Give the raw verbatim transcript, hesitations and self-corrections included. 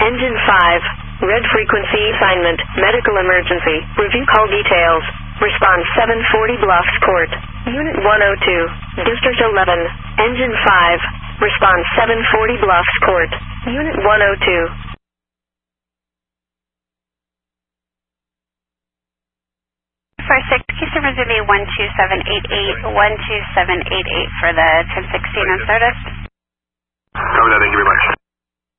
Engine five. Red frequency assignment. Medical emergency. Review call details. Response seven forty Bluffs Court. Unit one oh two. District eleven. Engine five. Response seven forty Bluffs Court. Unit one oh two. For six, Houston Missouri one two seven eight eight, one two seven eight eight for the ten sixteen on service. Copy that, thank you very much.